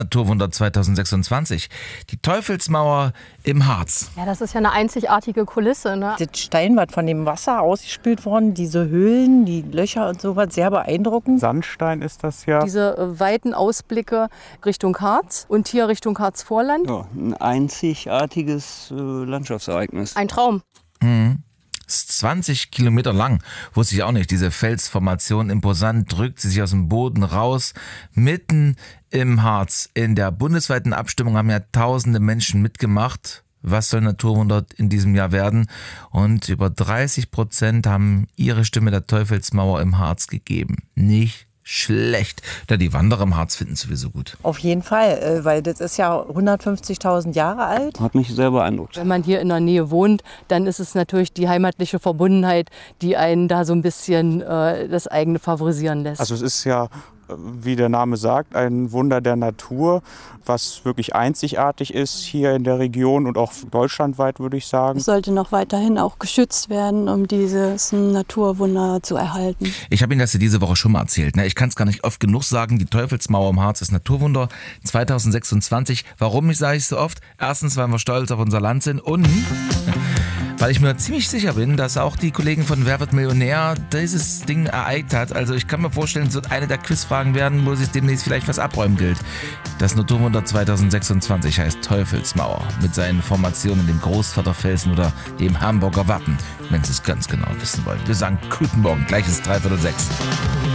Naturwunder 2026, die Teufelsmauer im Harz. Ja, das ist ja eine einzigartige Kulisse, ne? Das Stein, was von dem Wasser ausgespült worden, diese Höhlen, die Löcher und so was, sehr beeindruckend. Sandstein ist das ja. Diese weiten Ausblicke Richtung Harz und hier Richtung Harzvorland. Ja, ein einzigartiges Landschaftsereignis. Ein Traum. Ist 20 Kilometer lang, wusste ich auch nicht. Diese Felsformation imposant, drückt sie sich aus dem Boden raus, mitten im Harz. In der bundesweiten Abstimmung haben ja tausende Menschen mitgemacht. Was soll Naturwunder in diesem Jahr werden? Und über 30% haben ihre Stimme der Teufelsmauer im Harz gegeben. Nicht schlecht. Da die Wanderer im Harz finden es sowieso gut. Auf jeden Fall, weil das ist ja 150.000 Jahre alt. Hat mich sehr beeindruckt. Wenn man hier in der Nähe wohnt, dann ist es natürlich die heimatliche Verbundenheit, die einen da so ein bisschen das eigene favorisieren lässt. Also es ist ja, wie der Name sagt, ein Wunder der Natur, was wirklich einzigartig ist hier in der Region und auch deutschlandweit, würde ich sagen. Es sollte noch weiterhin auch geschützt werden, um dieses Naturwunder zu erhalten. Ich habe Ihnen das ja diese Woche schon mal erzählt. Ich kann es gar nicht oft genug sagen, die Teufelsmauer im Harz ist Naturwunder 2026. Warum sage ich so oft? Erstens, weil wir stolz auf unser Land sind und weil ich mir ziemlich sicher bin, dass auch die Kollegen von Wer wird Millionär dieses Ding ereignet hat. Also ich kann mir vorstellen, es wird eine der Quizfragen werden, wo sich demnächst vielleicht was abräumen gilt. Das Naturwunder 2026 heißt Teufelsmauer mit seinen Formationen, dem Großvaterfelsen oder dem Hamburger Wappen, wenn Sie es ganz genau wissen wollen. Wir sagen guten Morgen, gleich ist 5:45.